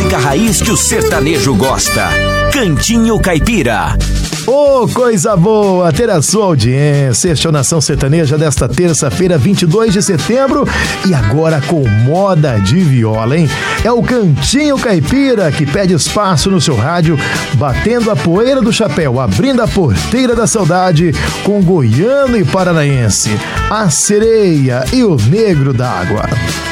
música raiz que o sertanejo gosta. Cantinho Caipira. Ô, coisa boa ter a sua audiência. Este é o Nação Sertaneja desta terça-feira, 22 de setembro. E agora com moda de viola, hein? É o Cantinho Caipira que pede espaço no seu rádio, batendo a poeira do chapéu, abrindo a porteira da saudade com goiano e paranaense, a sereia e o negro d'água.